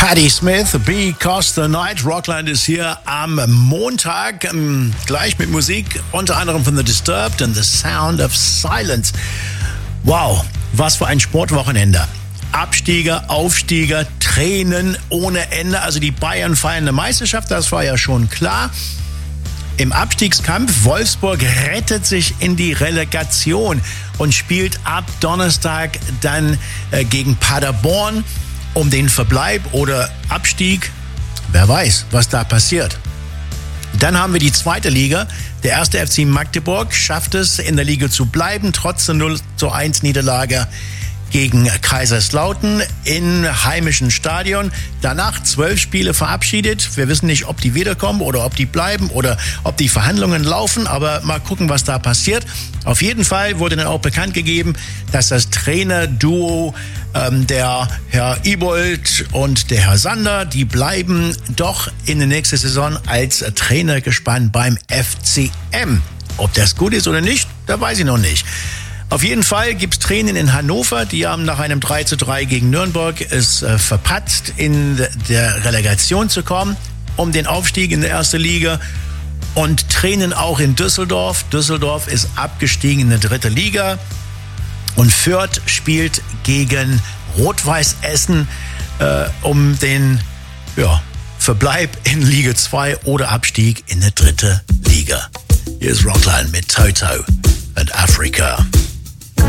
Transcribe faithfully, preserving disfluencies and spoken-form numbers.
Patti Smith, Because the Night. Rockland ist hier am Montag, ähm, gleich mit Musik, unter anderem von The Disturbed and The Sound of Silence. Wow, was für ein Sportwochenende. Abstieger, Aufstieger, Tränen ohne Ende. Also die Bayern feiern eine Meisterschaft, das war ja schon klar. Im Abstiegskampf, Wolfsburg rettet sich in die Relegation und spielt ab Donnerstag dann äh, gegen Paderborn um den Verbleib oder Abstieg. Wer weiß, was da passiert. Dann haben wir die zweite Liga. Der erste F C Magdeburg schafft es, in der Liga zu bleiben, trotz der null zu eins Niederlage gegen Kaiserslautern im heimischen Stadion. Danach zwölf Spiele verabschiedet. Wir wissen nicht, ob die wiederkommen oder ob die bleiben oder ob die Verhandlungen laufen. Aber mal gucken, was da passiert. Auf jeden Fall wurde dann auch bekannt gegeben, dass das Trainerduo ähm, der Herr Ibold und der Herr Sander, die bleiben doch in der nächsten Saison als Trainer gespannt beim F C M. Ob das gut ist oder nicht, da weiß ich noch nicht. Auf jeden Fall gibt's Tränen in Hannover. Die haben nach einem drei zu drei gegen Nürnberg es äh, verpatzt, in der Relegation zu kommen, um den Aufstieg in der ersten Liga. Und Tränen auch in Düsseldorf. Düsseldorf ist abgestiegen in der dritten Liga. Und Fürth spielt gegen Rot-Weiß Essen äh, um den ja, Verbleib in Liga zwei oder Abstieg in der dritten Liga. Hier ist Rockland mit Toto and Africa.